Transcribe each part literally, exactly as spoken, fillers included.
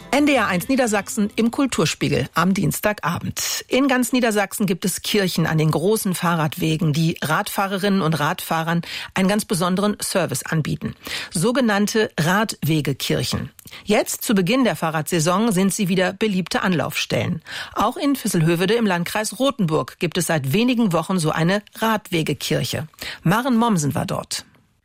N D R eins Niedersachsen im Kulturspiegel am Dienstagabend. In ganz Niedersachsen gibt es Kirchen an den großen Fahrradwegen, die Radfahrerinnen und Radfahrern einen ganz besonderen Service anbieten. Sogenannte Radwegekirchen. Jetzt, zu Beginn der Fahrradsaison, sind sie wieder beliebte Anlaufstellen. Auch in Visselhövede im Landkreis Rothenburg gibt es seit wenigen Wochen so eine Radwegekirche. Maren Mommsen war dort.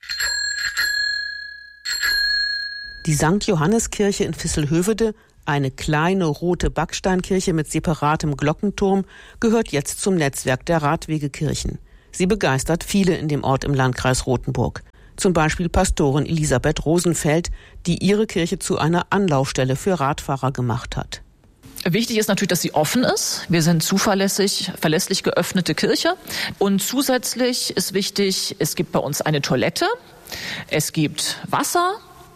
Die Sankt Johannes-Kirche in Visselhövede, eine kleine rote Backsteinkirche mit separatem Glockenturm, gehört jetzt zum Netzwerk der Radwegekirchen. Sie begeistert viele in dem Ort im Landkreis Rothenburg. Zum Beispiel Pastorin Elisabeth Rosenfeld, die ihre Kirche zu einer Anlaufstelle für Radfahrer gemacht hat. Wichtig ist natürlich, dass sie offen ist. Wir sind zuverlässig, verlässlich geöffnete Kirche. Und zusätzlich ist wichtig, es gibt bei uns eine Toilette, es gibt Wasser,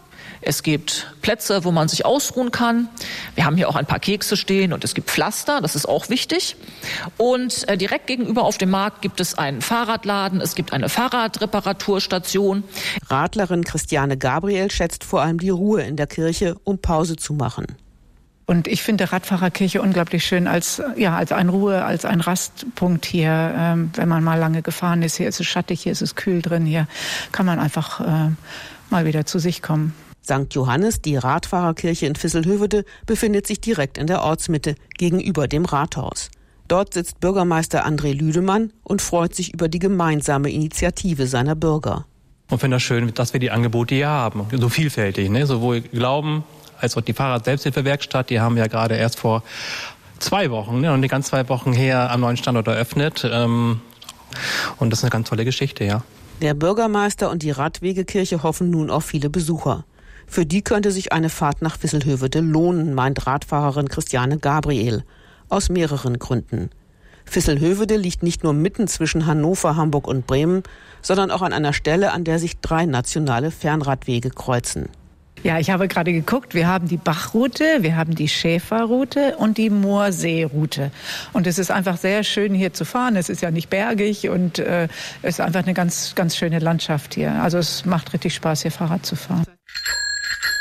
es gibt Plätze, wo man sich ausruhen kann. Wir haben hier auch ein paar Kekse stehen und es gibt Pflaster, das ist auch wichtig. Und äh, direkt gegenüber auf dem Markt gibt es einen Fahrradladen, es gibt eine Fahrradreparaturstation. Radlerin Christiane Gabriel schätzt vor allem die Ruhe in der Kirche, um Pause zu machen. Und ich finde Radfahrerkirche unglaublich schön als, ja, als ein Ruhe, als ein Rastpunkt hier. Ähm, wenn man mal lange gefahren ist, hier ist es schattig, hier ist es kühl drin, hier kann man einfach äh, mal wieder zu sich kommen. Sankt Johannes, die Radfahrerkirche in Visselhövede, befindet sich direkt in der Ortsmitte gegenüber dem Rathaus. Dort sitzt Bürgermeister André Lüdemann und freut sich über die gemeinsame Initiative seiner Bürger. Und finde das schön, dass wir die Angebote hier haben, so vielfältig, ne? Sowohl Glauben als auch die Fahrrad-Selbsthilfewerkstatt, die haben wir ja gerade erst vor zwei Wochen, ne, und die ganz zwei Wochen her am neuen Standort eröffnet. Ähm, und das ist eine ganz tolle Geschichte, ja. Der Bürgermeister und die Radwegekirche hoffen nun auf viele Besucher. Für die könnte sich eine Fahrt nach Visselhövede lohnen, meint Radfahrerin Christiane Gabriel. Aus mehreren Gründen. Visselhövede liegt nicht nur mitten zwischen Hannover, Hamburg und Bremen, sondern auch an einer Stelle, an der sich drei nationale Fernradwege kreuzen. Ja, ich habe gerade geguckt, wir haben die Bachroute, wir haben die Schäferroute und die Moorseeroute. Und es ist einfach sehr schön hier zu fahren. Es ist ja nicht bergig und äh, es ist einfach eine ganz, ganz schöne Landschaft hier. Also es macht richtig Spaß, hier Fahrrad zu fahren.